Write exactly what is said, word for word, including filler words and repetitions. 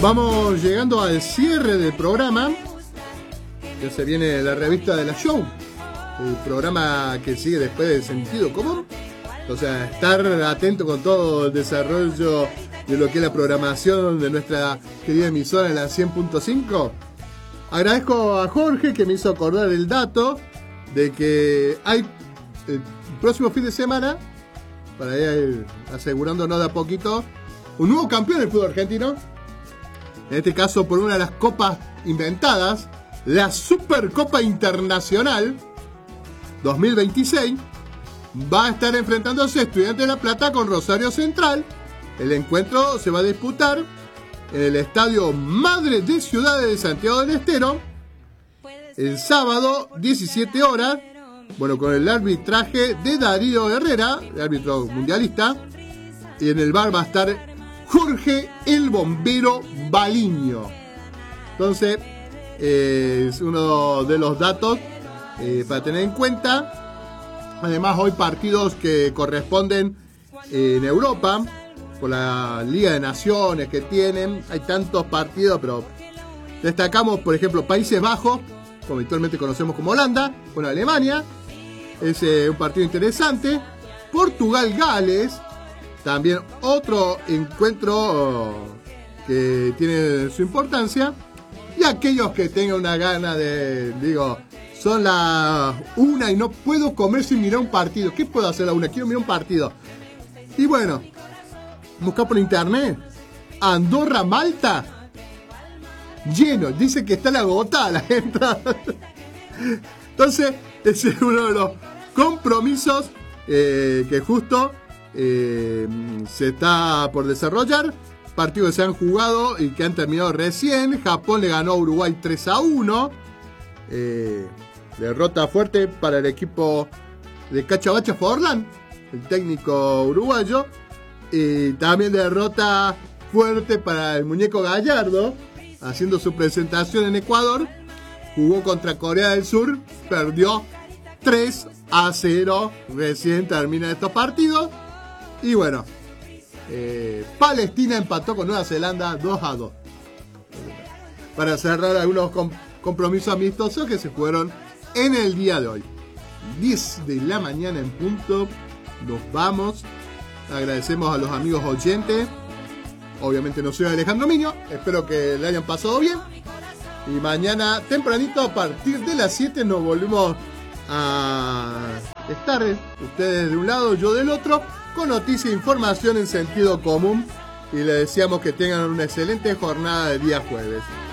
Vamos llegando al cierre del programa. Ya se viene la revista de la Show, el programa que sigue después de Sentido Común. O sea, estar atento con todo el desarrollo de lo que es la programación de nuestra querida emisora en la cien punto cinco. Agradezco a Jorge que me hizo acordar el dato de que hay el próximo fin de semana, para ir asegurándonos de a poquito, un nuevo campeón del fútbol argentino. En este caso por una de las copas inventadas, la Supercopa Internacional dos mil veintiséis. Va a estar enfrentándose Estudiantes de La Plata con Rosario Central. El encuentro se va a disputar en el Estadio Madre de Ciudades de Santiago del Estero el sábado, diecisiete horas. Bueno, con el arbitraje de Darío Herrera, el árbitro mundialista. Y en el bar va a estar Jorge el Bombero Baliño. Entonces, eh, es uno de los datos eh, para tener en cuenta. Además, hoy partidos que corresponden eh, en Europa, por la Liga de Naciones que tienen. Hay tantos partidos, pero destacamos, por ejemplo, Países Bajos, como habitualmente conocemos como Holanda, con Alemania. Es eh, un partido interesante. Portugal-Gales, también otro encuentro que tiene su importancia. Y aquellos que tengan una gana de, digo, son las una y no puedo comer sin mirar un partido. ¿Qué puedo hacer a la una? Quiero mirar un partido. Y bueno, buscar por internet. Andorra-Malta. Lleno. Dice que está la agotada la entrada. Entonces, ese es uno de los compromisos eh, que justo eh, se está por desarrollar. Partidos que se han jugado y que han terminado recién. Japón le ganó a Uruguay tres a uno. Eh, derrota fuerte para el equipo de Cachabacha Forlán, el técnico uruguayo. Y también derrota fuerte para el muñeco Gallardo, haciendo su presentación en Ecuador. Jugó contra Corea del Sur, perdió tres a cero. Recién terminan estos partidos. Y bueno, eh, Palestina empató con Nueva Zelanda dos a dos. Para cerrar algunos com- compromisos amistosos que se fueron en el día de hoy. diez de la mañana en punto. Nos vamos. Agradecemos a los amigos oyentes. Obviamente no soy Alejandro Miño. Espero que le hayan pasado bien. Y mañana tempranito a partir de las siete nos volvemos a estar ustedes de un lado, yo del otro, con noticias e información en sentido común. Y les deseamos que tengan una excelente jornada de día jueves.